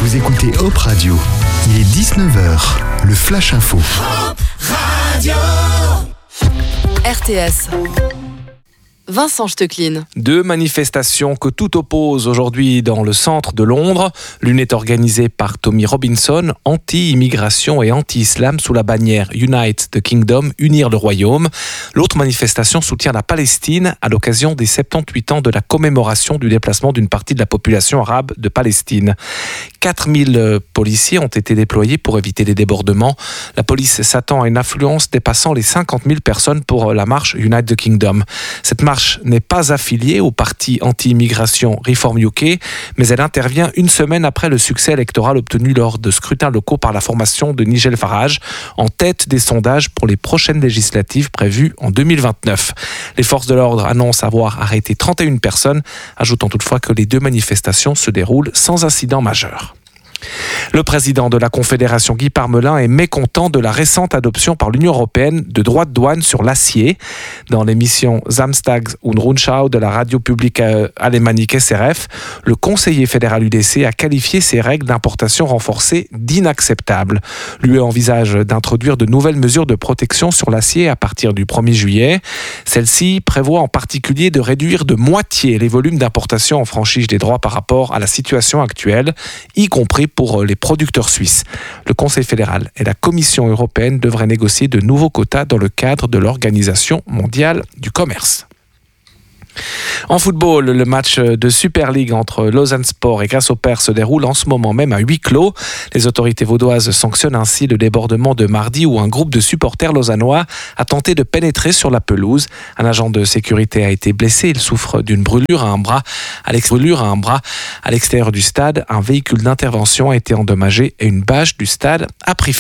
Vous écoutez Hop Radio. Il est 19h, le Flash Info. Hop Radio. RTS. Vincent Stecklin. 2 manifestations que tout oppose aujourd'hui dans le centre de Londres. L'une est organisée par Tommy Robinson, anti-immigration et anti-islam sous la bannière Unite the Kingdom, unir le royaume. L'autre manifestation soutient la Palestine à l'occasion des 78 ans de la commémoration du déplacement d'une partie de la population arabe de Palestine. 4000 policiers ont été déployés pour éviter les débordements. La police s'attend à une affluence dépassant les 50 000 personnes pour la marche Unite the Kingdom. Cette marche n'est pas affiliée au parti anti-immigration Reform UK, mais elle intervient une semaine après le succès électoral obtenu lors de scrutins locaux par la formation de Nigel Farage, en tête des sondages pour les prochaines législatives prévues en 2029. Les forces de l'ordre annoncent avoir arrêté 31 personnes, ajoutant toutefois que les 2 manifestations se déroulent sans incident majeur. Le président de la Confédération, Guy Parmelin, est mécontent de la récente adoption par l'Union européenne de droits de douane sur l'acier. Dans l'émission Samstags und Rundschau de la radio publique alémanique SRF, le conseiller fédéral UDC a qualifié ces règles d'importation renforcée d'inacceptables. L'UE envisage d'introduire de nouvelles mesures de protection sur l'acier à partir du 1er juillet. Celle-ci prévoit en particulier de réduire de moitié les volumes d'importation en franchise des droits par rapport à la situation actuelle, y compris pour les producteurs suisses. Le Conseil fédéral et la Commission européenne devraient négocier de nouveaux quotas dans le cadre de l'Organisation mondiale du commerce. En football, le match de Super League entre Lausanne Sport et Grasshopper se déroule en ce moment même à huis clos. Les autorités vaudoises sanctionnent ainsi le débordement de mardi où un groupe de supporters lausannois a tenté de pénétrer sur la pelouse. Un agent de sécurité a été blessé. Il souffre d'une brûlure à un bras. À l'extérieur du stade, un véhicule d'intervention a été endommagé et une bâche du stade a pris feu.